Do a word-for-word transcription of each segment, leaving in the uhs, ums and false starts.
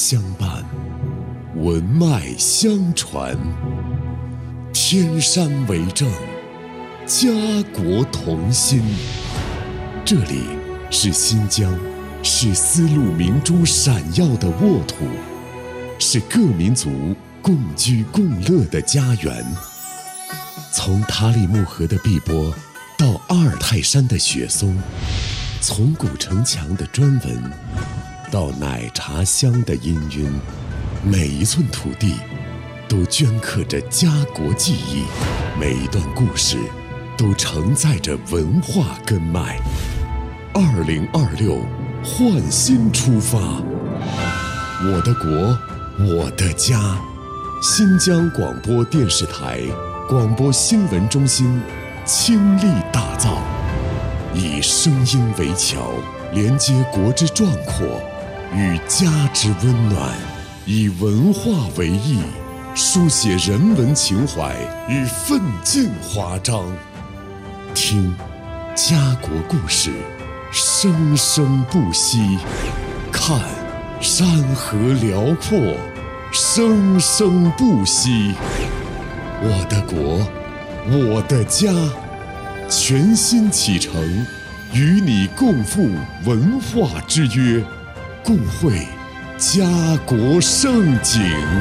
相伴，文脉相传，天山为证，家国同心。这里是新疆，是丝路明珠闪耀的沃土，是各民族共居共乐的家园。从塔里木河的碧波到阿尔泰山的雪松，从古城墙的砖纹到奶茶香的氤氲，每一寸土地都镌刻着家国记忆，每一段故事都承载着文化根脉。二零二六，焕新出发，我的国，我的家。新疆广播电视台广播新闻中心倾力打造，以声音为桥，连接国之壮阔与家之温暖，以文化为翼，书写人文情怀与奋进华章。听家国故事，生生不息；看山河辽阔，生生不息。我的国，我的家，全新启程，与你共赴文化之约，共绘家国盛景。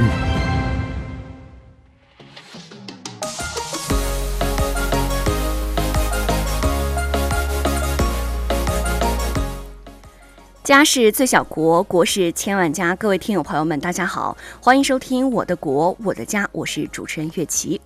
家是最小国，国是千万家。各位听友朋友们，大家好，欢迎收听我的国我的家，我是主持人岳琪。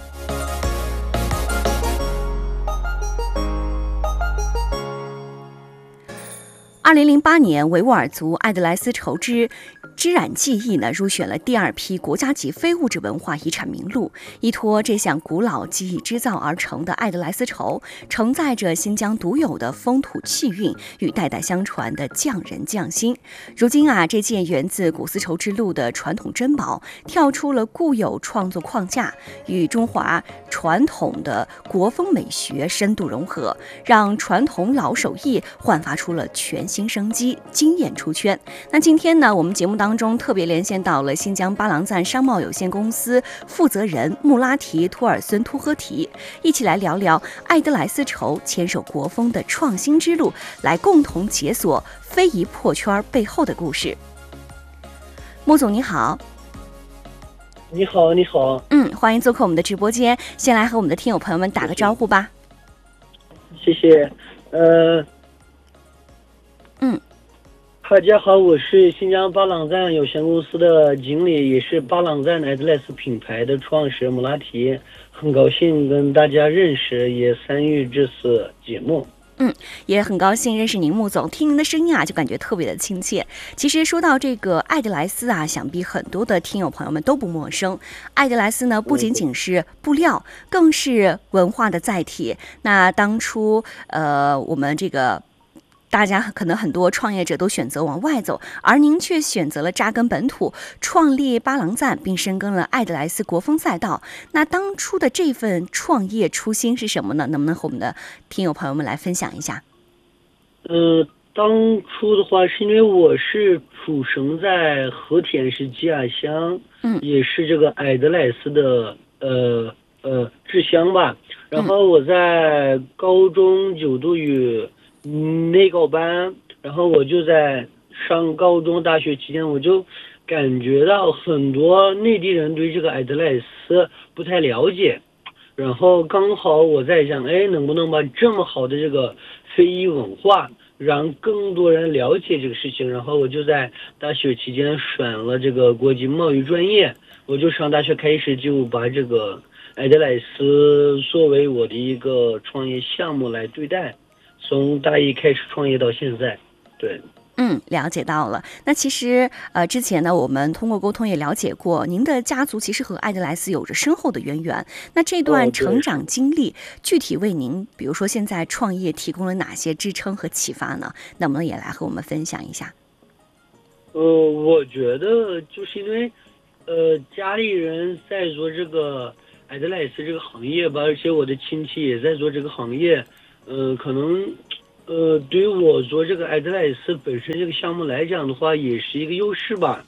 二零零八年，维吾尔族艾德莱丝绸织织染技艺呢入选了第二批国家级非物质文化遗产名录。依托这项古老技艺织造而成的艾德莱丝绸，承载着新疆独有的风土气韵与代代相传的匠人匠心。如今啊，这件源自古丝绸之路的传统珍宝，跳出了固有创作框架，与中华传统的国风美学深度融合，让传统老手艺焕发出了全新生机，惊艳出圈。那今天呢，我们节目当中特别连线到了新疆巴郎赞商贸有限公司负责人穆拉提·托尔孙突呵提，一起来聊聊艾德莱丝绸牵手国风的创新之路，来共同解锁非遗破圈背后的故事。穆总你好。 你好，你好。 嗯，欢迎做客我们的直播间。先来和我们的听友朋友们打个招呼吧。 谢谢。呃， 嗯， 大家好，我是新疆巴朗赞有限公司的经理，也是巴朗赞艾德莱丝品牌的创始人穆拉提。很高兴跟大家认识，也参与这次节目。 嗯，也很高兴认识您，穆总。听您的声音啊，就感觉特别的亲切。其实说到这个艾德莱丝啊，想必很多的听友朋友们都不陌生。艾德莱丝呢，不仅仅是布料，更是文化的载体。那当初，呃，我们这个大家可能很多创业者都选择往外走，而您却选择了扎根本土，创立巴郎赞，并深耕了艾德莱丝国风赛道。那当初的这份创业初心是什么呢？能不能和我们的听友朋友们来分享一下？ 呃，当初的话，是因为我是出生在和田市吉亚乡， 嗯， 也是这个艾德莱丝的呃呃支乡吧。然后我在高中就读于内高班，然后我就在上高中大学期间，我就感觉到很多内地人对这个艾德莱丝不太了解，然后刚好我在想，哎，能不能把这么好的这个非遗文化让更多人了解这个事情，然后我就在大学期间选了这个国际贸易专业，我就上大学开始就把这个艾德莱丝作为我的一个创业项目来对待，从大一开始创业到现在。对， 嗯，了解到了。那其实呃，之前呢，我们通过沟通也了解过，您的家族其实和艾德莱丝有着深厚的渊源。那这段成长经历，具体为您，比如说现在创业提供了哪些支撑和启发呢？能不能也来和我们分享一下？ 呃，我觉得就是因为，呃，家里人在做这个艾德莱丝这个行业吧，而且我的亲戚也在做这个行业，呃，可能。呃，对于我做这个艾德莱丝本身这个项目来讲的话，也是一个优势吧。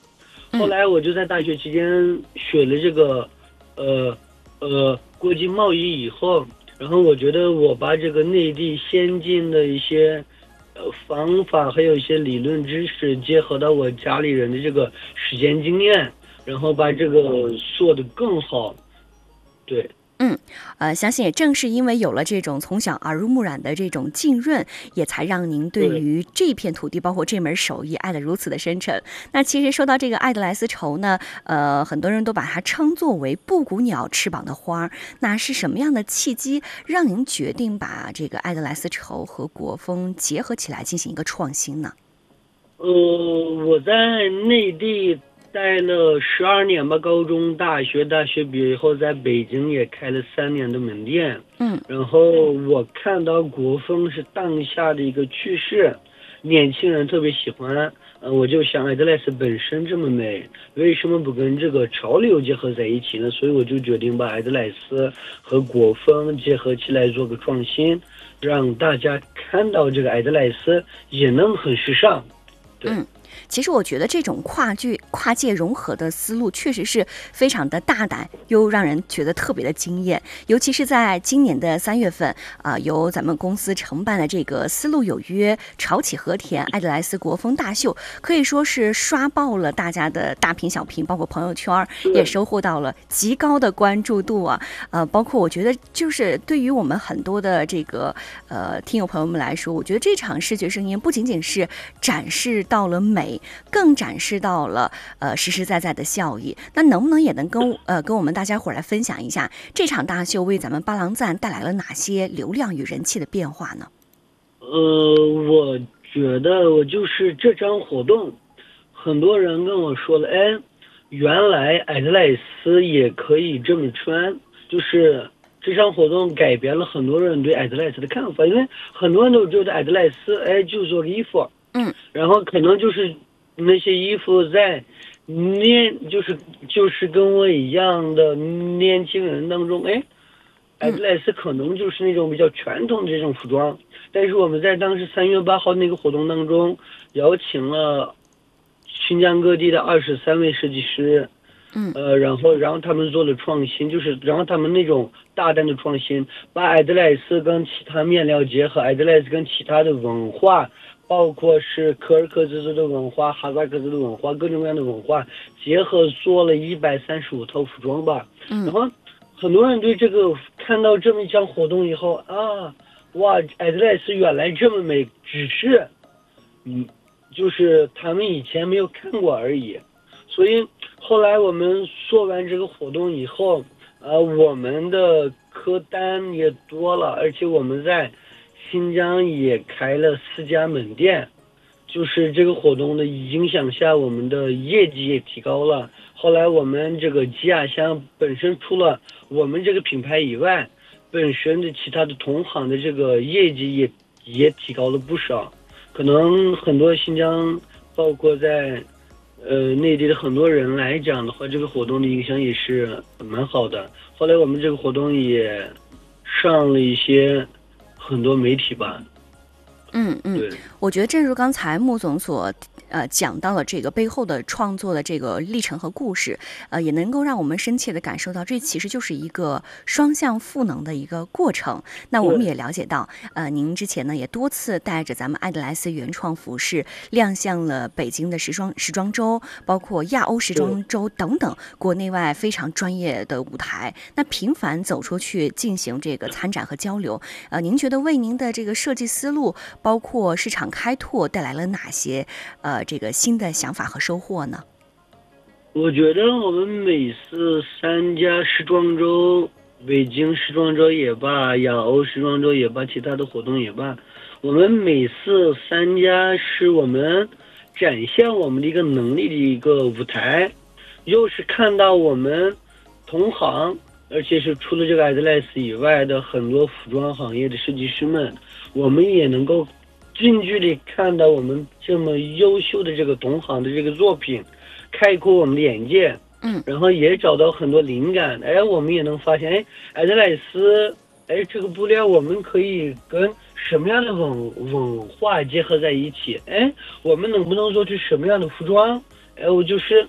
后来我就在大学期间学了这个，呃呃国际贸易以后，然后我觉得我把这个内地先进的一些呃方法，还有一些理论知识，结合到我家里人的这个实践经验，然后把这个做得更好。对。 嗯，呃，相信也正是因为有了这种从小耳濡目染的这种浸润，也才让您对于这片土地，包括这门手艺，爱得如此的深沉。那其实说到这个爱德莱斯绸呢，呃，很多人都把它称作为布谷鸟翅膀的花。那是什么样的契机让您决定把这个爱德莱斯绸和国风结合起来进行一个创新呢？ 呃，我在内地待了十二年吧，高中、大学，大学毕业以后，在北京也开了三年的门店。 嗯， 然后我看到国风是当下的一个趋势，年轻人特别喜欢。呃，我就想，爱德莱斯本身这么美，为什么不跟这个潮流结合在一起呢？所以我就决定把爱德莱斯和国风结合起来做个创新，让大家看到这个爱德莱斯也能很时尚。对。 嗯，其实我觉得这种跨剧跨界融合的思路确实是非常的大胆，又让人觉得特别的惊艳。尤其是在今年的三月份啊、呃，由咱们公司承办的这个丝路有约潮起和田爱德莱斯国风大秀，可以说是刷爆了大家的大屏小屏，包括朋友圈，也收获到了极高的关注度啊。呃，包括我觉得就是对于我们很多的这个呃听友朋友们来说，我觉得这场视觉盛宴不仅仅是展示到了美，更展示到了呃实实在在的效益。那能不能也能跟呃跟我们大家伙来分享一下这场大秀为咱们巴郎赞带来了哪些流量与人气的变化呢？ 呃，我觉得我就是这场活动，很多人跟我说了，哎，原来爱德莱斯也可以这么穿，就是这场活动改变了很多人对爱德莱斯的看法，因为很多人都觉得爱德莱斯，哎，就做衣服。 嗯， 然后可能就是那些衣服在年，就是就是跟我一样的年轻人当中，哎，爱德莱斯可能就是那种比较传统的这种服装。但是我们在当时三月八号那个活动当中，邀请了新疆各地的二十三位设计师， 嗯， 呃，然后然后他们做了创新，就是然后他们那种大胆的创新，把爱德莱斯跟其他面料结合，爱德莱斯跟其他的文化。包括是柯尔克孜族的文化、哈萨克族的文化，各种各样的文化结合，做了一百三十五套服装吧。 嗯， 然后很多人对这个看到这么一场活动以后啊，哇，爱德莱斯原来这么美，只是，嗯，就是他们以前没有看过而已。所以后来我们做完这个活动以后，呃，我们的客单也多了，而且我们在新疆也开了四家门店，就是这个活动的影响下，我们的业绩也提高了。后来我们这个吉亚香本身除了我们这个品牌以外，本身的其他的同行的这个业绩也也提高了不少。可能很多新疆，包括在呃内地的很多人来讲的话，这个活动的影响也是蛮好的。后来我们这个活动也上了一些很多媒体吧。 嗯嗯， 对， 我觉得正如刚才穆总所呃讲到了这个背后的创作的这个历程和故事，呃，也能够让我们深切的感受到，这其实就是一个双向赋能的一个过程。那我们也了解到，呃，您之前呢也多次带着咱们爱德莱斯原创服饰亮相了北京的时装时装周，包括亚欧时装周等等国内外非常专业的舞台。那频繁走出去进行这个参展和交流，呃，您觉得为您的这个设计思路，包括市场开拓带来了哪些呃这个新的想法和收获呢？ 我觉得我们每次参加时装周，北京时装周也罢，亚欧时装周也罢，其他的活动也罢，我们每次参加是我们展现我们的一个能力的一个舞台，又是看到我们同行，而且是除了这个爱德莱斯以外的很多服装行业的设计师们，我们也能够近距离看到我们这么优秀的这个同行的这个作品，开阔我们的眼界， 嗯， 然后也找到很多灵感。哎，我们也能发现，哎，爱德莱斯，哎，这个布料我们可以跟什么样的文文化结合在一起？哎，我们能不能做出什么样的服装？哎，我就是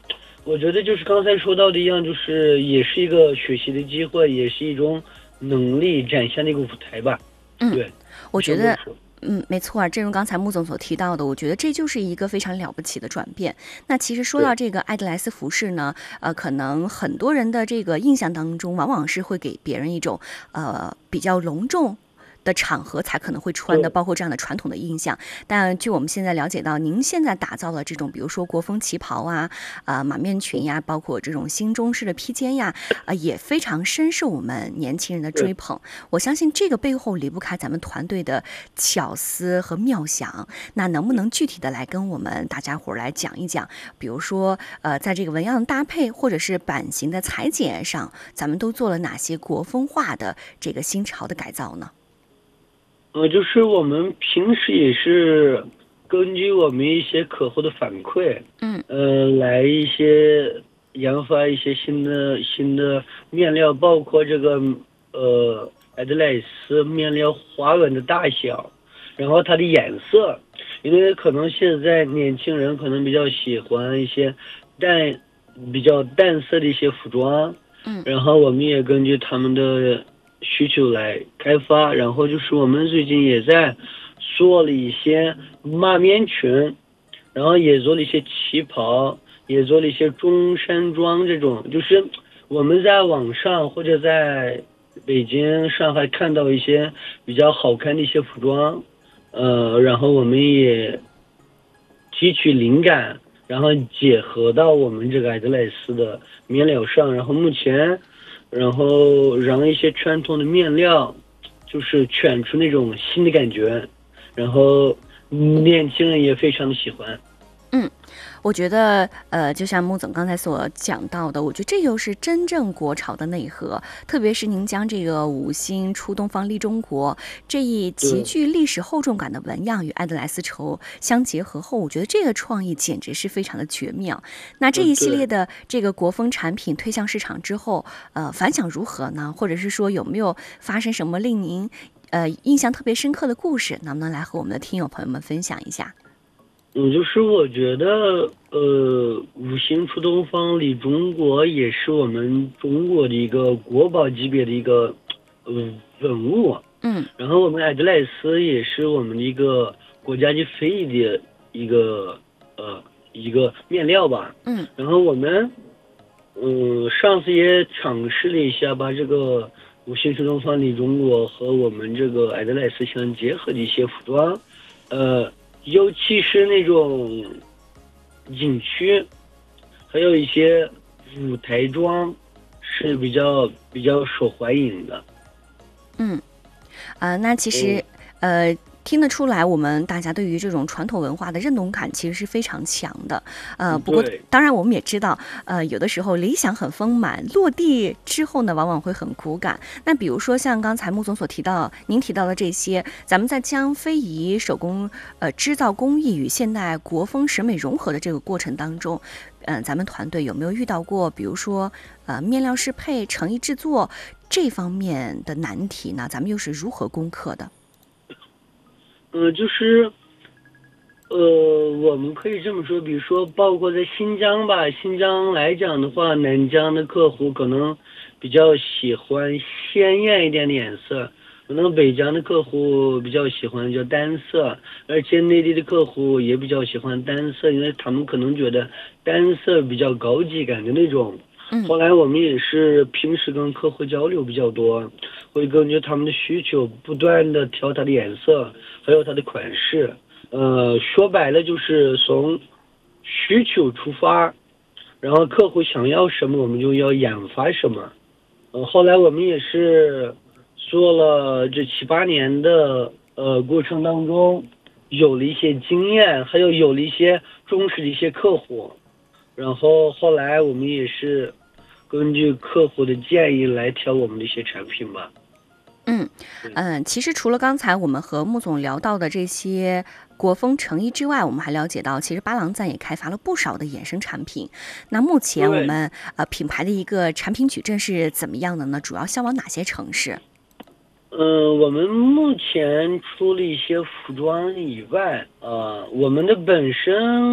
我觉得就是刚才说到的一样，就是也是一个学习的机会，也是一种能力展现的一个舞台吧。 嗯， 对， 我觉得。嗯，没错啊，正如刚才穆总所提到的，我觉得这就是一个非常了不起的转变。那其实说到这个爱德莱斯服饰呢，呃，可能很多人的这个印象当中，往往是会给别人一种呃比较隆重的场合才可能会穿的，包括这样的传统的印象。但据我们现在了解到，您现在打造了这种，比如说国风旗袍啊、呃马面裙呀，包括这种新中式的披肩呀，呃，也非常深受我们年轻人的追捧。我相信这个背后离不开咱们团队的巧思和妙想。那能不能具体的来跟我们大家伙来讲一讲？比如说，呃，在这个纹样的搭配或者是版型的裁剪上，咱们都做了哪些国风化的这个新潮的改造呢？ 呃，就是我们平时也是根据我们一些客户的反馈， 嗯， 呃，来一些研发一些新的新的面料，包括这个呃爱德莱斯面料花纹的大小，然后它的颜色，因为可能现在年轻人可能比较喜欢一些淡比较淡色的一些服装， 嗯， 然后我们也根据他们的需求来开发，然后就是我们最近也在做了一些马面裙，然后也做了一些旗袍，也做了一些中山装，这种就是我们在网上或者在北京、上海看到一些比较好看的一些服装，呃，然后我们也提取灵感，然后结合到我们这个爱德莱斯的面料上，然后目前。然后让一些传统的面料，就是选出那种新的感觉，然后年轻人也非常的喜欢。 嗯，我觉得，呃，就像穆总刚才所讲到的，我觉得这就是真正国潮的内核。特别是您将这个五星出东方立中国这一极具历史厚重感的纹样与爱德莱斯绸相结合后，我觉得这个创意简直是非常的绝妙。那这一系列的这个国风产品推向市场之后，呃，反响如何呢？或者是说有没有发生什么令您呃印象特别深刻的故事？能不能来和我们的听友朋友们分享一下？ 嗯，就是我觉得，呃，五星出东方立中国也是我们中国的一个国宝级别的一个呃文物。 嗯， 然后我们爱德莱斯也是我们的一个国家级非遗的一个呃一个面料吧。 嗯， 然后我们嗯上次也尝试了一下，把这个五星出东方立中国和我们这个爱德莱斯相结合的一些服装，呃。尤其是那种景区，还有一些舞台装是比较比较受欢迎的。 嗯，呃，那其实、嗯、呃。听得出来，我们大家对于这种传统文化的认同感其实是非常强的。呃，不过当然我们也知道，呃，有的时候理想很丰满，落地之后呢，往往会很骨感。那比如说像刚才穆总所提到，您提到的这些，咱们在将非遗手工呃织造工艺与现代国风审美融合的这个过程当中，嗯、呃，咱们团队有没有遇到过，比如说呃面料适配、成衣制作这方面的难题呢？咱们又是如何攻克的？ 呃，就是，呃，我们可以这么说，比如说，包括在新疆吧，新疆来讲的话，南疆的客户可能比较喜欢鲜艳一点的颜色，可能北疆的客户比较喜欢叫单色，而且内地的客户也比较喜欢单色，因为他们可能觉得单色比较高级感的那种。后来我们也是平时跟客户交流比较多，会根据他们的需求不断的调它的颜色，还有它的款式。呃，说白了就是从需求出发，然后客户想要什么，我们就要研发什么。呃，后来我们也是做了这七八年的呃过程当中，有了一些经验，还有有了一些忠实的一些客户。然后后来我们也是根据客户的建议来调我们的一些产品吧。 嗯嗯，其实除了刚才我们和穆总聊到的这些国风成衣之外，我们还了解到，其实巴郎赞也开发了不少的衍生产品。那目前我们呃品牌的一个产品矩阵是怎么样的呢？主要销往哪些城市？ 呃，我们目前除了一些服装以外，呃，我们的本身